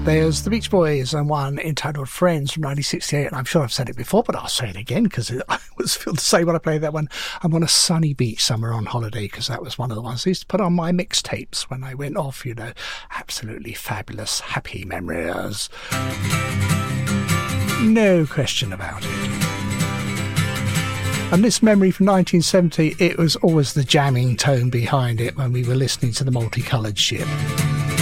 There's the Beach Boys and one entitled Friends from 1968, and I'm sure I've said it before, but I'll say it again because I always feel the same when I play that one. I'm on a sunny beach somewhere on holiday because that was one of the ones I used to put on my mixtapes when I went off, you know. Absolutely fabulous, happy memories. No question about it. And this memory from 1970, it was always the jamming tone behind it when we were listening to the Multicoloured Ship.